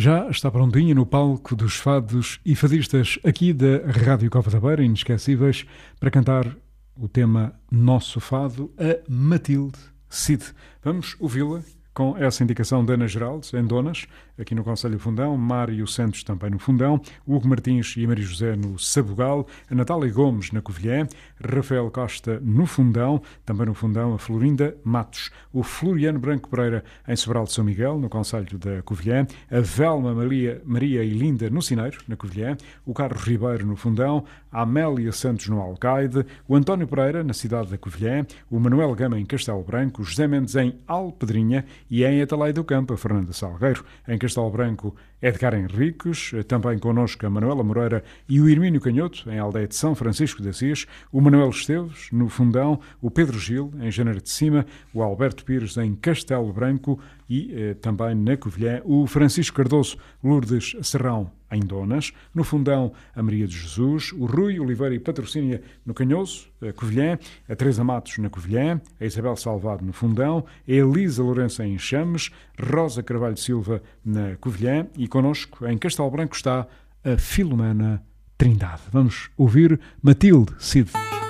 Já está prontinha no palco dos fados e fadistas aqui da Rádio Cova da Beira, inesquecíveis, para cantar o tema Nosso Fado, a Matilde Cid. Vamos ouvi-la com essa indicação da Ana Geraldes, em Donas, aqui no Conselho do Fundão, Mário Santos também no Fundão, Hugo Martins e Maria José no Sabugal, a Natália Gomes na Covilhã, Rafael Costa no Fundão, também no Fundão a Florinda Matos, o Floriano Branco Pereira em Sobral de São Miguel, no Conselho da Covilhã, a Velma Maria e Linda no Cineiro, na Covilhã, o Carlos Ribeiro no Fundão, a Amélia Santos no Alcaide, o António Pereira na cidade da Covilhã, o Manuel Gama em Castelo Branco, o José Mendes em Alpedrinha e em Atalai do Campo, a Fernanda Salgueiro. Em Castelo Branco, Edgar Henriques, também connosco a Manuela Moreira e o Hermínio Canhoto, em Aldeia de São Francisco de Assis, o Manuel Esteves, no Fundão, o Pedro Gil, em Janeiro de Cima, o Alberto Pires, em Castelo Branco e também na Covilhã, o Francisco Cardoso Lourdes Serrão, em Donas, no Fundão a Maria de Jesus, o Rui Oliveira e Patrocínia no Canhoso, a Covilhã, a Teresa Matos na Covilhã, a Isabel Salvado no Fundão, a Elisa Lourenço em Chames, Rosa Carvalho Silva na Covilhã e connosco em Castelo Branco está a Filomena Trindade. Vamos ouvir Matilde Cid.